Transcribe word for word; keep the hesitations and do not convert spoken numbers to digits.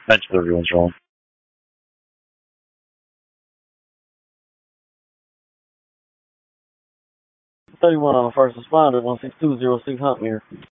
Bench everyone's rolling. thirty-one on the first responder, one six two zero six Huntmere.